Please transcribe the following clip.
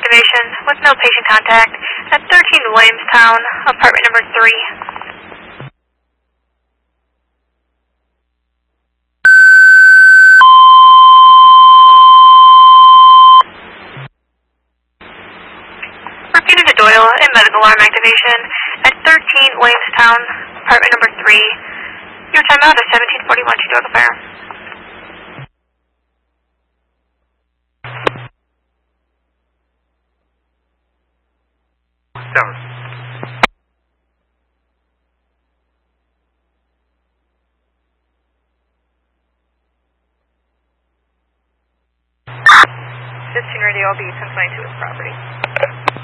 activation with no patient contact at 13 Williamstown, apartment number 3. Repeated to Doyle in medical alarm activation at 13 Williamstown, apartment number 3. Your timeout is 17:41 to Doyle Fire. Radio will be confined to his property.